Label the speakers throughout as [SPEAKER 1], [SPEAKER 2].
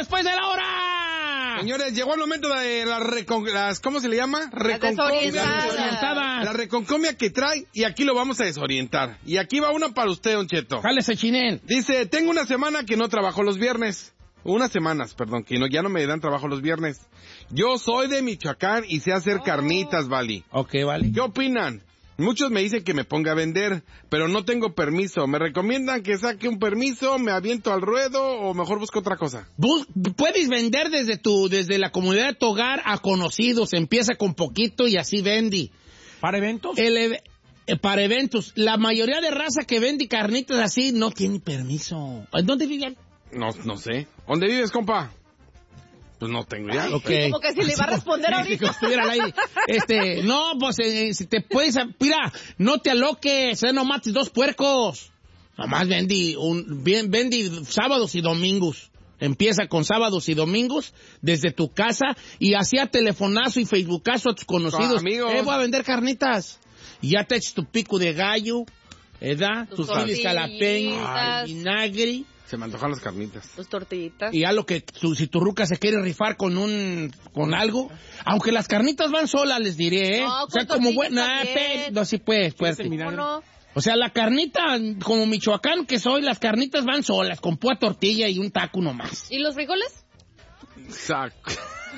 [SPEAKER 1] después de la hora.
[SPEAKER 2] Señores, llegó el momento de las ¿cómo se le llama?
[SPEAKER 1] Desorientada.
[SPEAKER 2] La reconcomia que trae, y aquí lo vamos a desorientar. Y aquí va una para usted, Don Cheto.
[SPEAKER 1] Jálese, Chinel.
[SPEAKER 2] Dice, tengo una semana que no trabajo los viernes. Unas semanas, perdón, que ya no me dan trabajo los viernes. Yo soy de Michoacán y sé hacer carnitas, Vali.
[SPEAKER 1] Ok, vale.
[SPEAKER 2] ¿Qué opinan? Muchos me dicen que me ponga a vender, pero no tengo permiso. ¿Me recomiendan que saque un permiso, me aviento al ruedo o mejor busco otra cosa?
[SPEAKER 1] Puedes vender desde la comunidad de tu hogar a conocidos. Empieza con poquito y así vendi.
[SPEAKER 3] ¿Para eventos?
[SPEAKER 1] Para eventos. La mayoría de raza que vende carnitas así no tiene permiso. ¿Dónde viven?
[SPEAKER 2] No sé. ¿Dónde vives, compa? Pues no tengo ya.
[SPEAKER 1] Okay.
[SPEAKER 4] Como que si le iba a responder ahorita.
[SPEAKER 1] Que estuviera al aire. No, pues si te puedes... Mira, no te aloques, no mates 2 puercos. Nomás vendi sábados y domingos. Empieza con sábados y domingos desde tu casa y hacía telefonazo y facebookazo a tus conocidos.
[SPEAKER 2] Amigos.
[SPEAKER 1] Voy a vender carnitas. Y ya te echas tu pico de gallo, ¿verdad? Tus chiles jalapeños, vinagre.
[SPEAKER 2] Se me antojan las carnitas.
[SPEAKER 4] Tus tortillitas.
[SPEAKER 1] Y ya lo que, si tu ruca se quiere rifar con algo, aunque las carnitas van solas, les diré, ¿eh?
[SPEAKER 4] No,
[SPEAKER 1] o sea, como buena, no, sí pues, fuerte.
[SPEAKER 4] No.
[SPEAKER 1] O sea, la carnita, como michoacán que soy, las carnitas van solas, con pura tortilla y un taco nomás.
[SPEAKER 4] ¿Y los frijoles?
[SPEAKER 2] Exacto.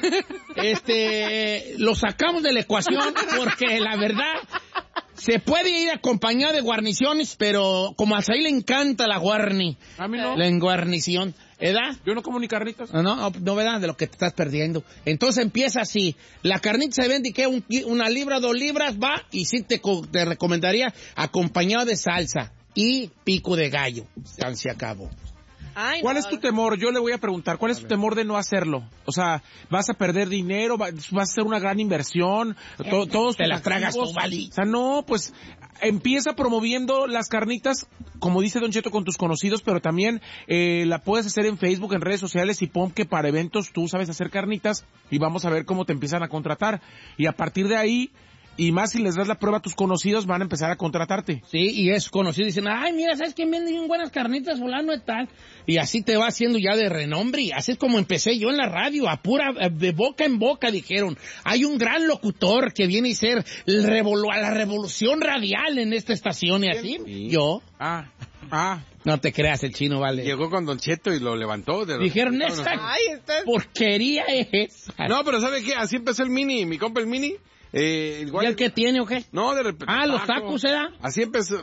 [SPEAKER 1] Lo sacamos de la ecuación porque la verdad se puede ir acompañado de guarniciones, pero como a Saí le encanta la guarni.
[SPEAKER 3] A mí no.
[SPEAKER 1] La enguarnición, ¿verdad?
[SPEAKER 3] Yo no como ni carnitas.
[SPEAKER 1] No, ¿verdad? De lo que te estás perdiendo. Entonces empieza así. La carnita se vende, ¿qué? Una libra, 2 libras, va. Y sí te recomendaría acompañado de salsa y pico de gallo. Se acabó.
[SPEAKER 4] Ay,
[SPEAKER 3] ¿Cuál
[SPEAKER 4] no.
[SPEAKER 3] es tu temor? Yo le voy a preguntar, ¿cuál es tu temor de no hacerlo? O sea, ¿vas a perder dinero? ¿Vas a hacer una gran inversión? Todos
[SPEAKER 1] te
[SPEAKER 3] tus
[SPEAKER 1] la tragas
[SPEAKER 3] activos.
[SPEAKER 1] tú, Vali.
[SPEAKER 3] O sea, no, pues empieza promoviendo las carnitas, como dice Don Cheto, con tus conocidos, pero también la puedes hacer en Facebook, en redes sociales, y pon que para eventos tú sabes hacer carnitas y vamos a ver cómo te empiezan a contratar. Y a partir de ahí, y más si les das la prueba a tus conocidos, van a empezar a contratarte.
[SPEAKER 1] Sí, y es conocido. Dicen, ay, mira, ¿sabes quién vende bien buenas carnitas? Fulano y tal. Y así te va haciendo ya de renombre. Y así es como empecé yo en la radio. De boca en boca dijeron, hay un gran locutor que viene a ser a la revolución radial en esta estación. Y así,
[SPEAKER 2] Sí.
[SPEAKER 1] yo.
[SPEAKER 3] Ah.
[SPEAKER 1] No te creas, el chino, vale.
[SPEAKER 2] Llegó con Don Cheto y lo levantó.
[SPEAKER 1] Dijeron, esta porquería es.
[SPEAKER 2] No, pero ¿sabe qué? Así empezó el Mini, mi compa el Mini.
[SPEAKER 1] ¿Y el que tiene o qué?
[SPEAKER 2] No, de repente.
[SPEAKER 1] Los tacos, ¿era?
[SPEAKER 2] Así empezó.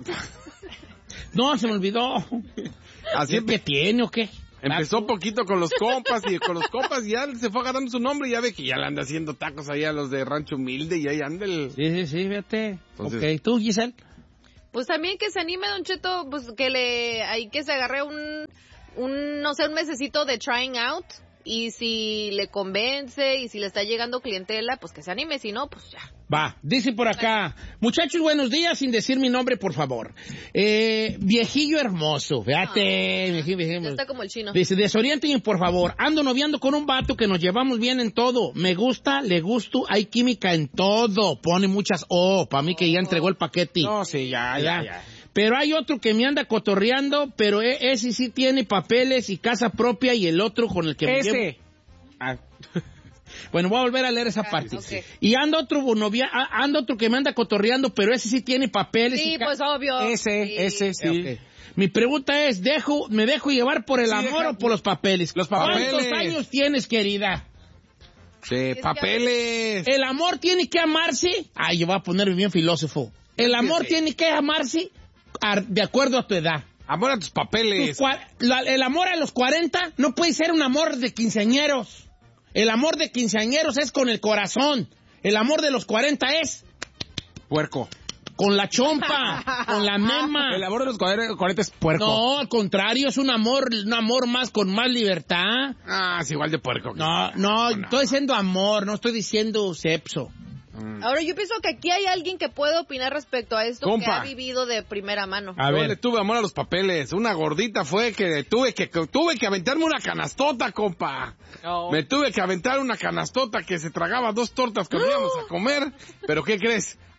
[SPEAKER 1] No, se me olvidó.
[SPEAKER 2] Así
[SPEAKER 1] ¿El que tiene o qué?
[SPEAKER 2] empezó poquito con los compas y con los compas ya se fue agarrando su nombre y ya ve que ya le anda haciendo tacos ahí a los de Rancho Humilde y ahí anda el...
[SPEAKER 1] Sí, fíjate.
[SPEAKER 2] Entonces,
[SPEAKER 1] Ok, ¿tú, Giselle?
[SPEAKER 4] Pues también que se anime, Don Cheto, pues que se agarre no sé, un mesecito de trying out. Y si le convence y si le está llegando clientela, pues que se anime, si no, pues ya.
[SPEAKER 1] Va, dice por acá, muchachos, buenos días, sin decir mi nombre, por favor. Viejillo hermoso, fíjate.
[SPEAKER 4] Ya está como el chino.
[SPEAKER 1] Dice, desorienten, por favor. Ando noviando con un vato que nos llevamos bien en todo. Me gusta, le gusto, hay química en todo. Pone muchas para mí que ya entregó el paquete.
[SPEAKER 3] No, sí, ya.
[SPEAKER 1] Pero hay otro que me anda cotorreando, pero ese sí tiene papeles y casa propia y el otro con el que me llevo... Bueno, voy a volver a leer esa parte.
[SPEAKER 4] Okay.
[SPEAKER 1] Y anda otro que me anda cotorreando, pero ese sí tiene papeles.
[SPEAKER 4] Sí, pues obvio.
[SPEAKER 3] Ese, sí.
[SPEAKER 1] Okay. Mi pregunta es, ¿me dejo llevar por el amor o por los papeles?
[SPEAKER 2] Los papeles.
[SPEAKER 1] ¿Cuántos años tienes, querida?
[SPEAKER 2] Sí, papeles.
[SPEAKER 1] ¿El amor tiene que amarse? Ay, yo voy a ponerme bien filósofo. ¿El amor tiene que amarse de acuerdo a tu edad?
[SPEAKER 2] Amor a tus papeles.
[SPEAKER 1] El amor a los 40 no puede ser un amor de quinceañeros. El amor de quinceañeros es con el corazón. El amor de los 40 es...
[SPEAKER 2] Puerco.
[SPEAKER 1] Con la chompa, con la mema.
[SPEAKER 3] El amor de los 40 es puerco.
[SPEAKER 1] No, al contrario, es un amor más con más libertad.
[SPEAKER 2] Es igual de puerco.
[SPEAKER 1] No, estoy diciendo amor, no estoy diciendo sexo.
[SPEAKER 4] Ahora, yo pienso que aquí hay alguien que puede opinar respecto a esto,
[SPEAKER 2] compa,
[SPEAKER 4] que ha vivido de primera mano.
[SPEAKER 1] A ver.
[SPEAKER 2] Yo le tuve amor a los papeles. Una gordita fue que tuve que aventarme una canastota, compa.
[SPEAKER 4] No.
[SPEAKER 2] Me tuve que aventar una canastota que se tragaba 2 tortas que íbamos a comer. Pero ¿qué crees?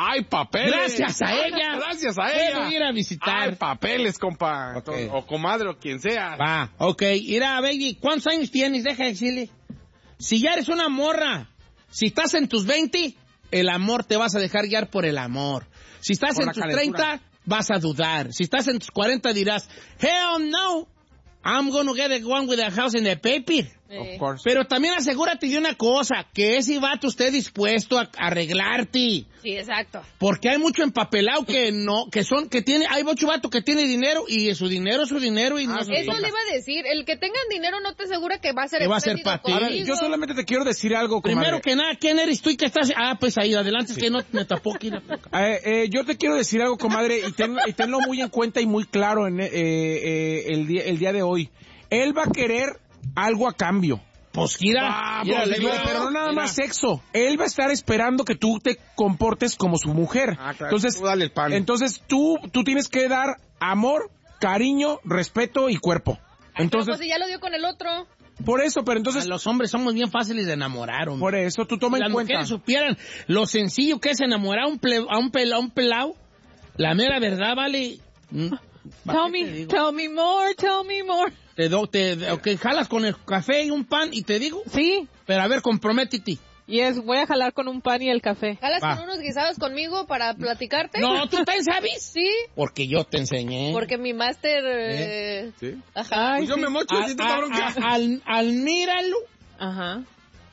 [SPEAKER 2] ¡Hay papeles!
[SPEAKER 1] Gracias a ella.
[SPEAKER 2] Gracias a ella.
[SPEAKER 1] Puedo ir a visitar.
[SPEAKER 2] ¡Hay papeles, compa!
[SPEAKER 1] Okay.
[SPEAKER 2] O comadre, o quien sea.
[SPEAKER 1] Va, ok. Mira, baby, ¿cuántos años tienes? Deja de decirle. Si ya eres una morra, si estás en tus 20, el amor te vas a dejar guiar por el amor. Si estás en tus 30, vas a dudar. Si estás en tus 40, dirás, hell no, I'm gonna get the one with a house in the paper.
[SPEAKER 3] Of course.
[SPEAKER 1] Pero también asegúrate de una cosa, que ese vato esté dispuesto a arreglarte.
[SPEAKER 4] Sí, exacto.
[SPEAKER 1] Porque hay mucho empapelado hay mucho vato que tiene dinero y su dinero es su dinero y no se
[SPEAKER 4] Eso le iba a decir, el que tengan dinero no te asegura que va a ser
[SPEAKER 1] Que va a ser
[SPEAKER 4] espléndido
[SPEAKER 1] para ti.
[SPEAKER 3] A ver,
[SPEAKER 4] contigo.
[SPEAKER 3] yo solamente te quiero decir algo, comadre.
[SPEAKER 1] Primero que nada, ¿quién eres tú y qué estás? Ah, pues ahí, adelante, es que no me tapó aquí la boca.
[SPEAKER 3] Yo te quiero decir algo, comadre, y tenlo muy en cuenta y muy claro en el día de hoy. Él va a querer algo a cambio.
[SPEAKER 1] Pues mira,
[SPEAKER 3] Pero no nada más sexo. Él va a estar esperando que tú te comportes como su mujer.
[SPEAKER 2] Ah, claro.
[SPEAKER 3] Entonces,
[SPEAKER 2] Tú dale el pan.
[SPEAKER 3] Entonces tú tienes que dar amor, cariño, respeto y cuerpo. Entonces,
[SPEAKER 4] Pero pues si ya lo dio con el otro.
[SPEAKER 3] por eso, pero entonces,
[SPEAKER 1] los hombres somos bien fáciles de enamorar, hombre.
[SPEAKER 3] por eso tú toma
[SPEAKER 1] Si
[SPEAKER 3] en
[SPEAKER 1] las
[SPEAKER 3] cuenta.
[SPEAKER 1] mujeres supieran lo sencillo que es enamorar a un pelao, la mera verdad, vale.
[SPEAKER 5] Tell me more.
[SPEAKER 1] Ok, jalas con el café y un pan y te digo,
[SPEAKER 5] Sí,
[SPEAKER 1] pero a ver, comprométete.
[SPEAKER 5] voy a jalar con un pan y el café.
[SPEAKER 4] ¿Jalas
[SPEAKER 1] Va.
[SPEAKER 4] con unos guisados conmigo para platicarte?
[SPEAKER 1] No, ¿tú te sabes?
[SPEAKER 4] Sí,
[SPEAKER 1] Porque yo te enseñé.
[SPEAKER 4] porque mi máster...
[SPEAKER 2] ¿Sí?
[SPEAKER 4] Ajá.
[SPEAKER 2] Pues yo me mocho,
[SPEAKER 1] A-
[SPEAKER 2] si te cabrón,
[SPEAKER 1] a- Admíralo,
[SPEAKER 5] Ajá.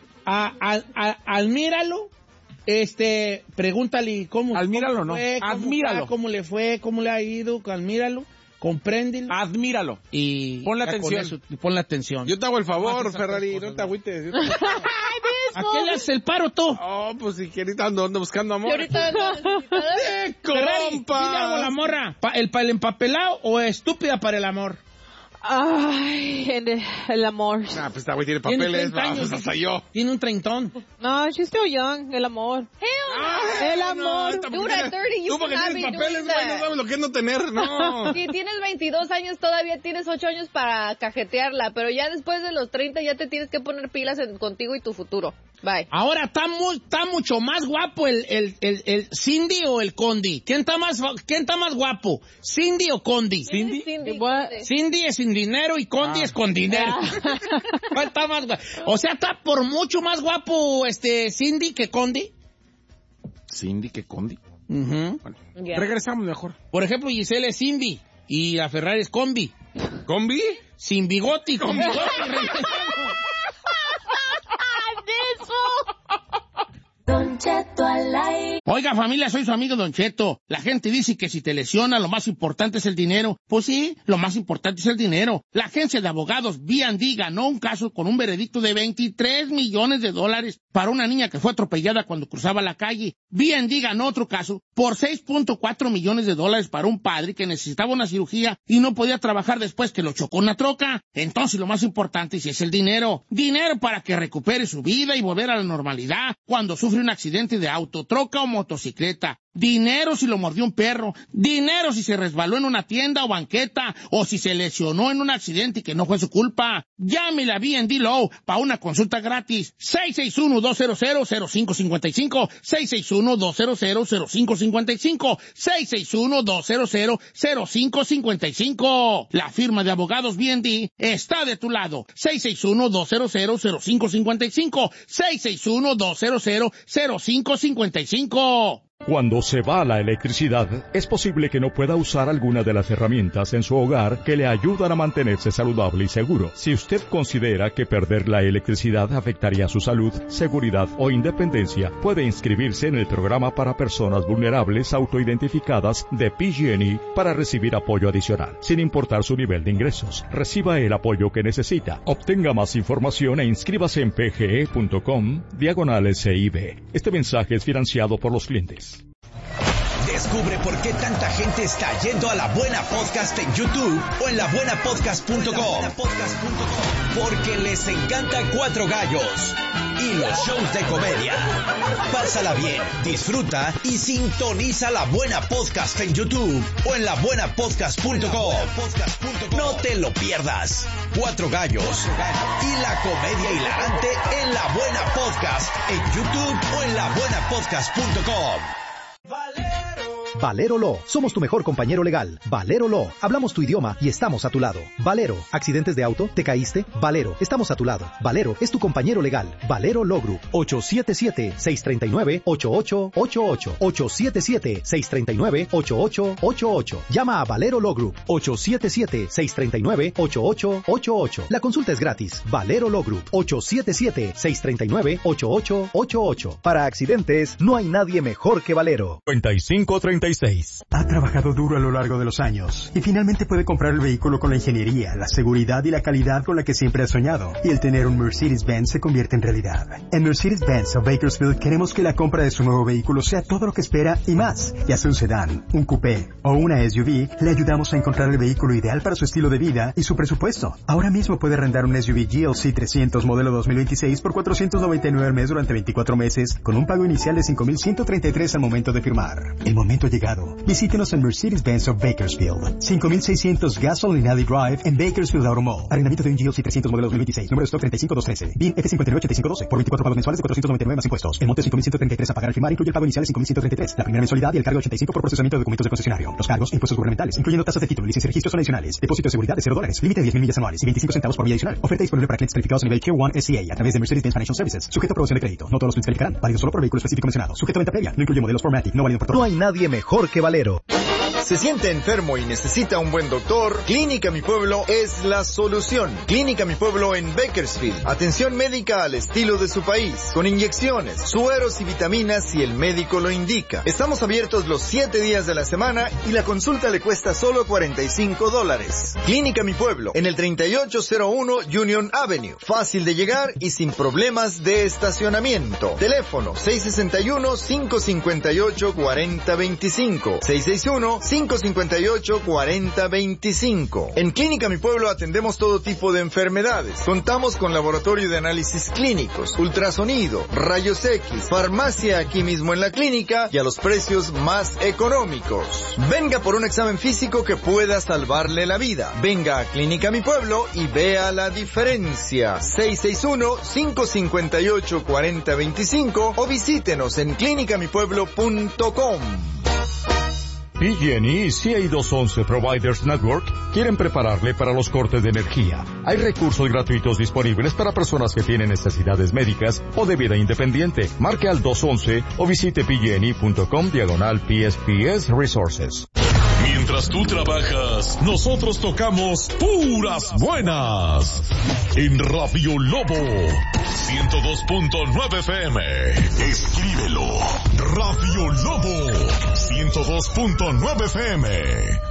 [SPEAKER 1] admíralo, pregúntale cómo
[SPEAKER 3] Admíralo, no.
[SPEAKER 1] fue, cómo
[SPEAKER 3] Admíralo.
[SPEAKER 1] está, cómo le fue, cómo le ha ido, admíralo, compréndelo
[SPEAKER 3] Admíralo.
[SPEAKER 1] y
[SPEAKER 3] Ponle
[SPEAKER 1] ya con
[SPEAKER 3] atención.
[SPEAKER 1] eso, ponle atención.
[SPEAKER 2] Yo te hago el favor,
[SPEAKER 1] Esas
[SPEAKER 2] Ferrari,
[SPEAKER 1] cosas,
[SPEAKER 2] no te
[SPEAKER 1] ¿no?
[SPEAKER 2] agüites.
[SPEAKER 1] ¿A qué le haces el paro tú?
[SPEAKER 2] Oh, pues si querida ando buscando amor.
[SPEAKER 4] Y ahorita no necesitas-
[SPEAKER 1] Ferrari,
[SPEAKER 2] ¡Compa!
[SPEAKER 1] dile algo a la morra, el empapelado o estúpida para el amor.
[SPEAKER 5] Ay, el amor.
[SPEAKER 2] Ah, pues esta güey tiene
[SPEAKER 1] Tiene
[SPEAKER 2] papeles,
[SPEAKER 1] 30 años,
[SPEAKER 2] vamos, hasta yo.
[SPEAKER 1] Tiene un treintón.
[SPEAKER 5] No, she's still young. El amor. El amor.
[SPEAKER 4] Dude, at 30, you
[SPEAKER 2] Tú porque
[SPEAKER 4] cannot
[SPEAKER 2] tienes
[SPEAKER 4] be
[SPEAKER 2] papeles,
[SPEAKER 4] doing
[SPEAKER 2] güey, no
[SPEAKER 4] that.
[SPEAKER 2] sabes lo que es no tener, no.
[SPEAKER 4] Si tienes 22 años, todavía tienes 8 años para cajetearla, pero ya después de los 30 ya te tienes que poner pilas contigo y tu futuro. Bye.
[SPEAKER 1] Ahora está mucho más guapo el Cindy o el Condi. ¿Quién está más guapo? ¿Cindy o Condi?
[SPEAKER 3] ¿Cindy?
[SPEAKER 5] What?
[SPEAKER 1] Cindy es sin dinero y Condi es con dinero. ¿Cuál está más guapo? O sea, está por mucho más guapo Cindy que Condi.
[SPEAKER 3] Cindy, ¿qué Condi?
[SPEAKER 1] Ujú.
[SPEAKER 4] Yeah.
[SPEAKER 3] Regresamos mejor.
[SPEAKER 1] Por ejemplo, Giselle es Cindy y la Ferrari es Combi.
[SPEAKER 2] ¿Combi?
[SPEAKER 1] Sin bigote y con bigote. Oiga, familia, soy su amigo Don Cheto. La gente dice que si te lesiona, lo más importante es el dinero. Pues sí, lo más importante es el dinero. La agencia de abogados B&D ganó un caso con un veredicto de $23 millones para una niña que fue atropellada cuando cruzaba la calle. B&D ganó otro caso por $6.4 millones para un padre que necesitaba una cirugía y no podía trabajar después que lo chocó una troca. Entonces, lo más importante sí es el dinero. Dinero para que recupere su vida y volver a la normalidad cuando sufre un accidente de auto, troca o motocicleta. Dinero si lo mordió un perro. Dinero si se resbaló en una tienda o banqueta o si se lesionó en un accidente y que no fue su culpa. Llámele a B&D Law para una consulta gratis. 661-200-0555. 661-200-0555. 661-200-0555. La firma de abogados B&D está de tu lado. 661-200-0555. 661-200-0555.
[SPEAKER 6] Cuando se va la electricidad, es posible que no pueda usar alguna de las herramientas en su hogar que le ayudan a mantenerse saludable y seguro. Si usted considera que perder la electricidad afectaría su salud, seguridad o independencia, puede inscribirse en el programa para personas vulnerables autoidentificadas de PG&E para recibir apoyo adicional, sin importar su nivel de ingresos. Reciba el apoyo que necesita. Obtenga más información e inscríbase en pge.com/CIB. Este mensaje es financiado por los clientes.
[SPEAKER 7] Descubre por qué tanta gente está yendo a La Buena Podcast en YouTube o en labuenapodcast.com. Porque les encanta Cuatro Gallos y los shows de comedia. Pásala bien, disfruta y sintoniza La Buena Podcast en YouTube o en labuenapodcast.com. No te lo pierdas. Cuatro Gallos y la comedia hilarante en La Buena Podcast en YouTube o en labuenapodcast.com.
[SPEAKER 8] Valero Law. Somos tu mejor compañero legal. Valero Law. Hablamos tu idioma y estamos a tu lado. Valero. ¿Accidentes de auto? ¿Te caíste? Valero. Estamos a tu lado. Valero es tu compañero legal. Valero Law Group. 877-639-8888. 877-639-8888. Llama a Valero Law Group. 877-639-8888. La consulta es gratis. Valero Law Group. 877-639-8888. Para accidentes, no hay nadie mejor que Valero.
[SPEAKER 6] 5536.
[SPEAKER 9] Ha trabajado duro a lo largo de los años y finalmente puede comprar el vehículo con la ingeniería, la seguridad y la calidad con la que siempre ha soñado. Y el tener un Mercedes-Benz se convierte en realidad. En Mercedes-Benz of Bakersfield queremos que la compra de su nuevo vehículo sea todo lo que espera y más. Ya sea un sedán, un coupé o una SUV, le ayudamos a encontrar el vehículo ideal para su estilo de vida y su presupuesto. Ahora mismo puede arrendar un SUV GLC 300 modelo 2026 por $499 al mes durante 24 meses con un pago inicial de $5,133 al momento de firmar. El momento ha llegado. Visítenos en Mercedes-Benz of Bakersfield. 5600 Gasoline Alley Drive en Bakersfield Auto Mall. Arrendamiento de un GLC 300 modelo 2026. Número de stock 35213. BIN F598512. Por 24 pagos mensuales de $499 más impuestos. El monto de $5,133 a pagar al firmar incluye el pago inicial de $5,133. La primera mensualidad y el cargo de $85 por procesamiento de documentos de concesionario. Los cargos, impuestos gubernamentales, incluyendo tasas de título, licencia y registros son adicionales. Depósito de seguridad de $0. Límite de 10,000 millas anuales y 25 centavos por milla adicional. Oferta disponible para clientes calificados a nivel Tier 1 SCA a través de Mercedes-Benz Financial Services. Sujeto a aprobación de crédito. No todos los clientes calificarán. Válido solo por vehículo específico mencionado. Sujeto a venta previa. No incluye modelos Formatic. No válido por todo.
[SPEAKER 8] No hay nadie mejor que Valero.
[SPEAKER 10] ¿Se siente enfermo y necesita un buen doctor? Clínica Mi Pueblo es la solución. Clínica Mi Pueblo en Bakersfield. Atención médica al estilo de su país, con inyecciones, sueros y vitaminas si el médico lo indica. Estamos abiertos los 7 días de la semana y la consulta le cuesta solo $45. Clínica Mi Pueblo, en el 3801 Union Avenue. Fácil de llegar y sin problemas de estacionamiento. Teléfono 661-558-4025. 661-558-4025. En Clínica Mi Pueblo atendemos todo tipo de enfermedades. Contamos con laboratorio de análisis clínicos, ultrasonido, rayos X, farmacia aquí mismo en la clínica y a los precios más económicos. Venga por un examen físico que pueda salvarle la vida. Venga a Clínica Mi Pueblo y vea la diferencia. 661-558-4025 o visítenos en clinicamipueblo.com.
[SPEAKER 6] PG&E y CA211 Providers Network quieren prepararle para los cortes de energía. Hay recursos gratuitos disponibles para personas que tienen necesidades médicas o de vida independiente. Marque al 211 o visite pgne.com/PSPS Resources.
[SPEAKER 11] Mientras tú trabajas, nosotros tocamos puras buenas. En Radio Lobo 102.9 FM. Escríbelo. Radio Lobo 102.9 FM.